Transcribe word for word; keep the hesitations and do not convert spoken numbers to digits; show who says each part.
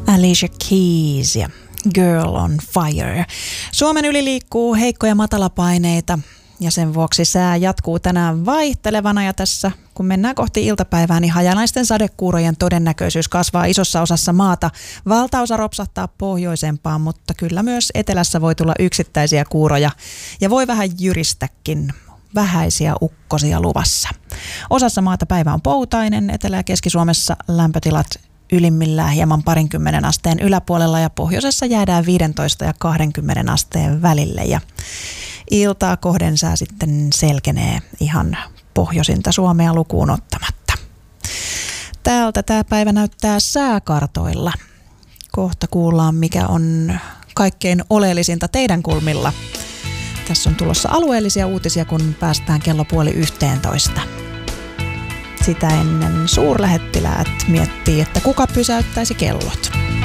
Speaker 1: Alicia Keys ja Girl on Fire. Suomen yli liikkuu heikkoja matalapaineita ja sen vuoksi sää jatkuu tänään vaihtelevana ja tässä kun mennään kohti iltapäivää, niin hajanaisten sadekuurojen todennäköisyys kasvaa isossa osassa maata. Valtaosa ropsahtaa pohjoisempaan, mutta kyllä myös etelässä voi tulla yksittäisiä kuuroja ja voi vähän jyristäkin. Vähäisiä ukkosia luvassa. Osassa maata päivä on poutainen, Etelä- ja Keski-Suomessa lämpötilat ylimmillään hieman parinkymmenen asteen yläpuolella ja pohjoisessa jäädään viisitoista ja kaksikymmentä asteen välille ja iltaa kohden sää sitten selkenee ihan pohjoisinta Suomea lukuun ottamatta. Täältä tämä päivä näyttää sääkartoilla. Kohta kuullaan mikä on kaikkein oleellisinta teidän kulmilla. Tässä on tulossa alueellisia uutisia, kun päästään kello puoli yhteentoista. Sitä ennen suurlähettiläät miettii, että kuka pysäyttäisi kellot.